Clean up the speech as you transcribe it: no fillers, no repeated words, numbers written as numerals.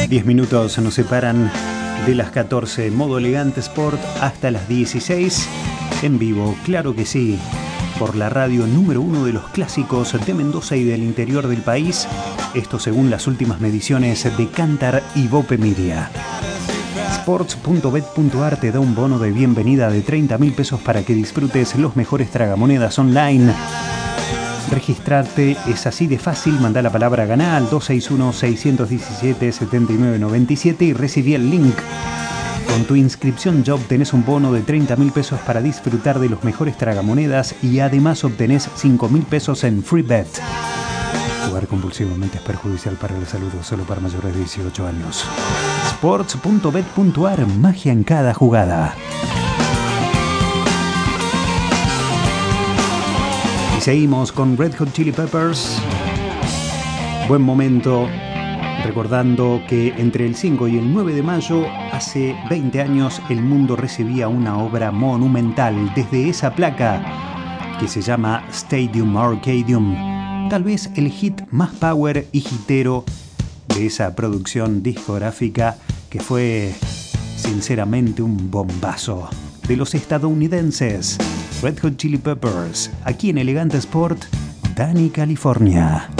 10 minutos nos separan de las 14. Modo Elegante Sport hasta las 16. En vivo, claro que sí, por la radio número 1 de los clásicos de Mendoza y del interior del país. Esto según las últimas mediciones de Cantar y Bope Media. Sports.bet.ar te da un bono de bienvenida de 30.000 pesos para que disfrutes los mejores tragamonedas online. Registrarte es así de fácil. Manda la palabra ganá al 261-617-7997 y recibí el link. Con tu inscripción ya obtenés un bono de 30.000 pesos para disfrutar de los mejores tragamonedas y además obtenés 5.000 pesos en free bet. Jugar compulsivamente es perjudicial para la salud, solo para mayores de 18 años. Sports.bet.ar, magia en cada jugada. Y seguimos con Red Hot Chili Peppers. Buen momento, recordando que entre el 5 y el 9 de mayo, hace 20 años, el mundo recibía una obra monumental desde esa placa que se llama Stadium Arcadium. Tal vez el hit más power y hitero de esa producción discográfica que fue sinceramente un bombazo de los estadounidenses Red Hot Chili Peppers, aquí en Elegante Sport, Dani, California.